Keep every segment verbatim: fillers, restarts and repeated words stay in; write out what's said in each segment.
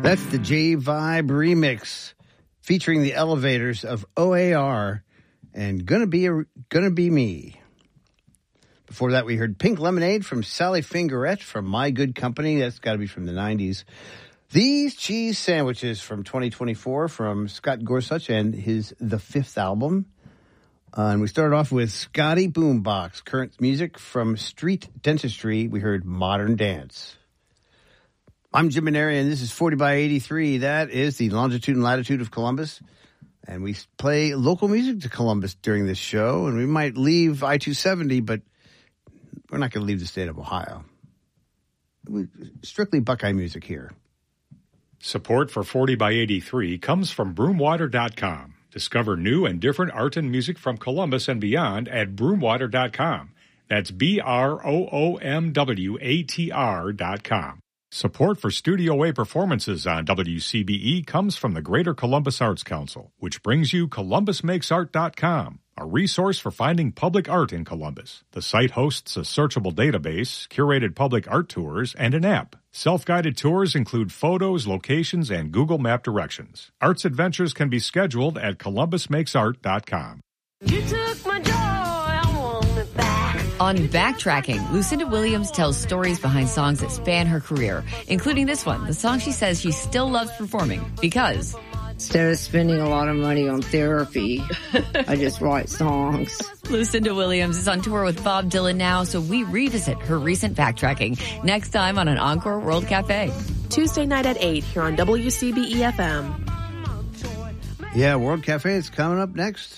That's the J-Vibe remix featuring the Elevators of O A R and Gonna Be a, Gonna Be Me. Before that, we heard Pink Lemonade from Sally Fingerette from My Good Company. That's got to be from the nineties. These Cheese Sandwiches from twenty twenty-four from Scott Gorsuch and his The Fifth album. Uh, and we started off with Scotty Boombox, current music from Street Dentistry. We heard Modern Dance. I'm Jim Maneri, and this is forty by eighty-three. That is the longitude and latitude of Columbus. And we play local music to Columbus during this show. And we might leave I two seventy, but we're not going to leave the state of Ohio. We, strictly Buckeye music here. Support for forty by eighty-three comes from broomwater dot com. Discover new and different art and music from Columbus and beyond at broomwater dot com. That's B R O O M W A T R dot com. Support for Studio A performances on W C B E comes from the Greater Columbus Arts Council, which brings you columbus makes art dot com, a resource for finding public art in Columbus. The site hosts a searchable database, curated public art tours, and an app. Self-guided tours include photos, locations, and Google Map directions. Arts adventures can be scheduled at columbus makes art dot com. You took my joy, I want it back. On Backtracking, Lucinda Williams tells stories behind songs that span her career, including this one, the song she says she still loves performing because... Instead of spending a lot of money on therapy, I just write songs. Lucinda Williams is on tour with Bob Dylan now, so we revisit her recent backtracking next time on an Encore World Cafe. Tuesday night at eight here on W C B E F M. Yeah, World Cafe is coming up next.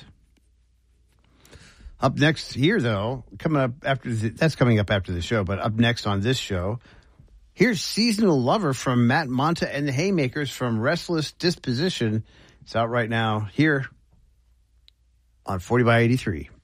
Up next here, though, coming up after the, that's coming up after the show, but up next on this show, here's Seasonal Lover from Matt Monta and the Haymakers from Restless Disposition. It's out right now here on forty by eighty-three.